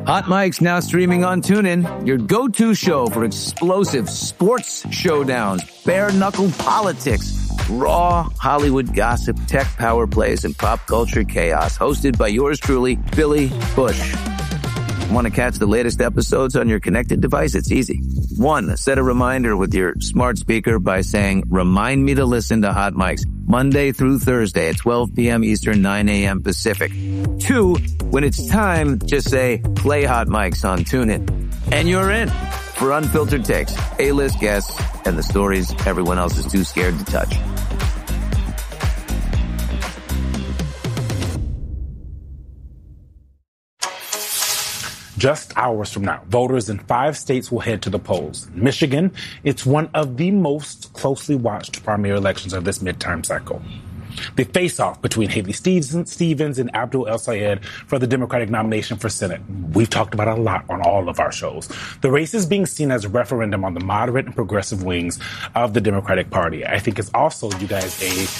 Hot Mic's now streaming on TuneIn, your go-to show for explosive sports showdowns, bare-knuckle politics, raw Hollywood gossip, tech power plays, and pop culture chaos. Hosted by yours truly, Billy Bush. Want to catch the latest episodes on your connected device? It's easy. 1, set a reminder with your smart speaker by saying, remind me to listen to Hot Mics Monday through Thursday at 12 p.m. Eastern, 9 a.m. Pacific. 2, when it's time, just say, play Hot Mics on TuneIn. And you're in for unfiltered takes, A-list guests, and the stories everyone else is too scared to touch. Just hours from now, voters in 5 states will head to the polls. In Michigan, it's one of the most closely watched primary elections of this midterm cycle. The face-off between Haley Stevens and Abdul El-Sayed for the Democratic nomination for Senate. We've talked about it a lot on all of our shows. The race is being seen as a referendum on the moderate and progressive wings of the Democratic Party. I think it's also, you guys,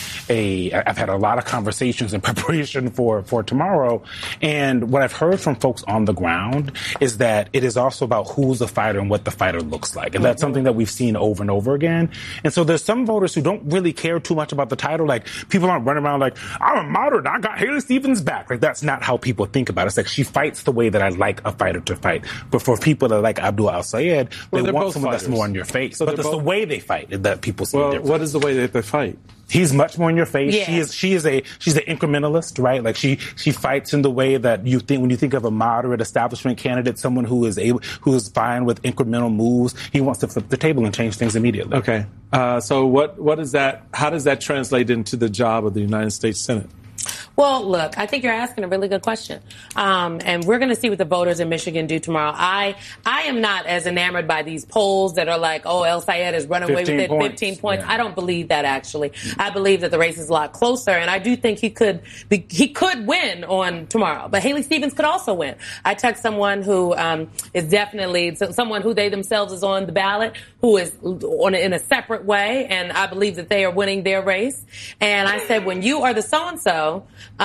I've had a lot of conversations in preparation for tomorrow, and what I've heard from folks on the ground is that it is also about who's the fighter and what the fighter looks like. And that's something that we've seen over and over again. And so there's some voters who don't really care too much about the title. Like, people aren't running around like, I'm a moderate, I got Haley Stevens back. Like, that's not how people think about it. It's like, she fights the way that I like a fighter to fight. But for people that like Abdul El-Sayed, they want someone that's more in your face. So but it's the way they fight that people see. Well, what is the way that they fight? He's much more in your face. Yeah. She's an incrementalist, right? Like, she fights in the way that you think when you think of a moderate establishment candidate, someone who is fine with incremental moves. He wants to flip the table and change things immediately. Okay. So what is that? How does that translate into the job of the United States Senate? Well, look, I think you're asking a really good question. And we're going to see what the voters in Michigan do tomorrow. I am not as enamored by these polls that are like, oh, El-Sayed is running away with it, 15 points. Yeah. I don't believe that, actually. I believe that the race is a lot closer, and I do think he could win on tomorrow. But Haley Stevens could also win. I text someone who is definitely someone who they themselves is on the ballot, who is in a separate way, and I believe that they are winning their race. And I said, when you are the so-and-so,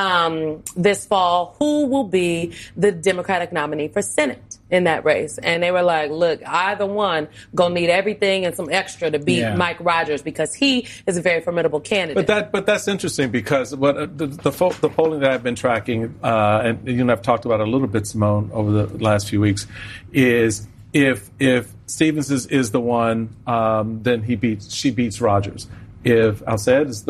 this fall, who will be the Democratic nominee for Senate in that race? And they were like, look, either one gonna need everything and some extra to beat Mike Rogers, because he is a very formidable candidate. But that's interesting, because what the polling that I've been tracking, and you and I've talked about it a little bit, Simone, over the last few weeks, is if Stevens is the one, then she beats Rogers. If El-Sayed is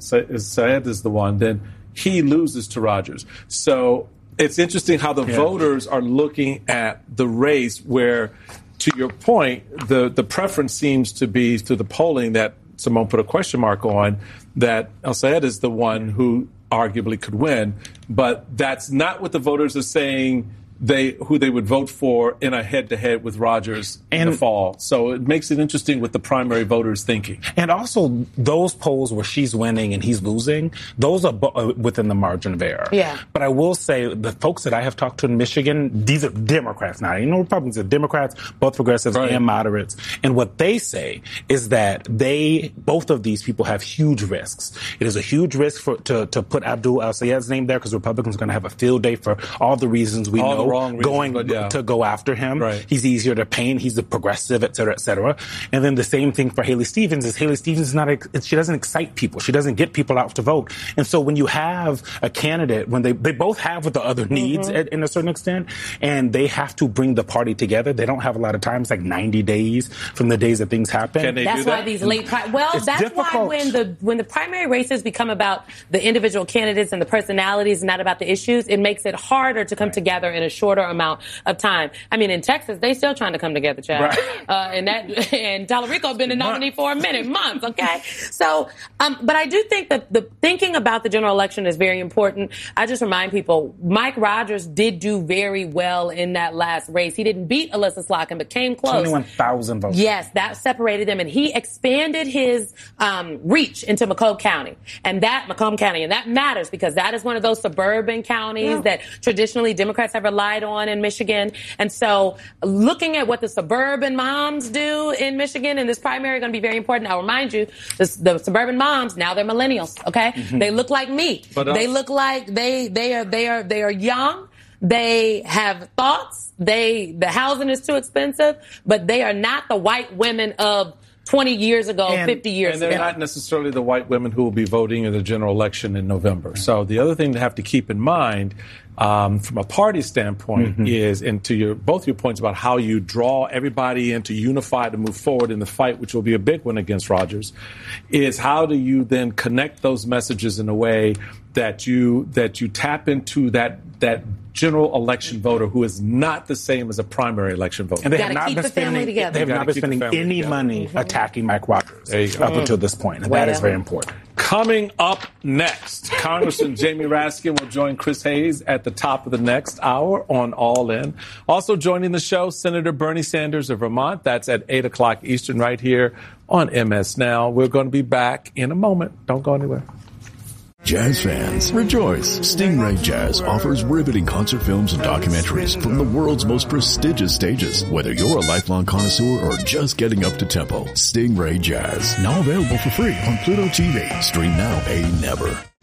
the one, then he loses to Rogers. So it's interesting how the voters are looking at the race, where, to your point, the preference seems to be, to the polling that Simone put a question mark on, that El-Sayed is the one who arguably could win. But that's not what the voters are saying who they would vote for in a head-to-head with Rogers in the fall. So it makes it interesting what the primary voters thinking. And also, those polls where she's winning and he's losing, those are within the margin of error. Yeah. But I will say, the folks that I have talked to in Michigan, these are Democrats now. You know, Republicans are Democrats, both progressives and moderates. And what they say is that both of these people have huge risks. It is a huge risk to put Abdul El-Sayed's name there, because Republicans are going to have a field day for all the reasons we know. To go after him. Right. He's easier to paint. He's a progressive, et cetera, et cetera. And then the same thing for Haley Stevens is Haley Stevens she doesn't excite people. She doesn't get people out to vote. And so when you have a candidate, when they both have what the other needs in a certain extent, and they have to bring the party together, they don't have a lot of time. It's like 90 days from the days that things happen. Can they that's do that? Why these late that's difficult. Why when the primary races become about the individual candidates and the personalities and not about the issues, it makes it harder to come together in a shorter amount of time. I mean, in Texas, they still trying to come together, Chad. Right. And Tallarico been a nominee for a month, okay? So, but I do think that the thinking about the general election is very important. I just remind people, Mike Rogers did do very well in that last race. He didn't beat Alyssa Slotkin, but came close. 21,000 votes. Yes, that separated them, and he expanded his reach into Macomb County. And that matters, because that is one of those suburban counties that traditionally Democrats have relied on in Michigan. And so looking at what the suburban moms do in Michigan in this primary is going to be very important. I'll remind you, the suburban moms, now they're millennials, okay? They look like me. But, they look like they are young. They have thoughts. The housing is too expensive, but they are not the white women of 20 years ago, 50 years ago. And they're not necessarily the white women who will be voting in the general election in November. So the other thing to have to keep in mind from a party standpoint is, and to both your points about how you draw everybody in to unify to move forward in the fight, which will be a big one against Rogers, is how do you then connect those messages in a way that you tap into that general election voter who is not the same as a primary election voter. And they have not been spending any money attacking Mike Rogers up until this point. And that is very important. Coming up next, Congressman Jamie Raskin will join Chris Hayes at the top of the next hour on All In. Also joining the show, Senator Bernie Sanders of Vermont. That's at 8 o'clock Eastern right here on MS Now. We're going to be back in a moment. Don't go anywhere. Jazz fans, rejoice! Stingray Jazz offers riveting concert films and documentaries from the world's most prestigious stages. Whether you're a lifelong connoisseur or just getting up to tempo, Stingray Jazz, now available for free on Pluto TV. Stream now, pay never.